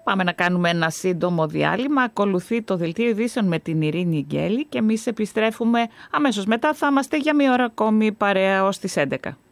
Πάμε να κάνουμε ένα σύντομο διάλειμμα. Ακολουθεί το Δελτίο Ειδήσεων με την Ειρήνη Γκέλη και εμείς επιστρέφουμε αμέσως μετά. Θα είμαστε για μία ώρα ακόμη παρέα ως τις 11.